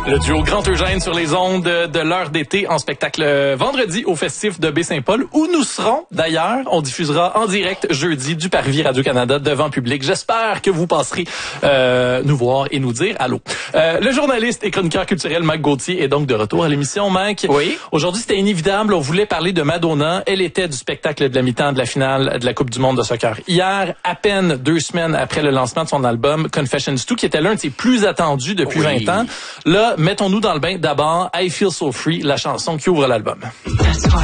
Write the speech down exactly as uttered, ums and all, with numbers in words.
Le duo Grand Eugène sur les ondes de l'heure d'été en spectacle vendredi au festif de Baie-Saint-Paul où nous serons d'ailleurs. On diffusera en direct jeudi du Parvis Radio-Canada devant public. J'espère que vous passerez euh, nous voir et nous dire allô. Euh, le journaliste et chroniqueur culturel Mike Gauthier est donc de retour à l'émission. Mike, oui. Aujourd'hui c'était inévitable. On voulait parler de Madonna. Elle était du spectacle de la mi-temps de la finale de la Coupe du monde de soccer hier, à peine deux semaines après le lancement de son album Confessions deux, qui était l'un de ses plus attendus depuis oui. vingt ans. Là, mettons-nous dans le bain. D'abord, I Feel So Free, la chanson qui ouvre l'album.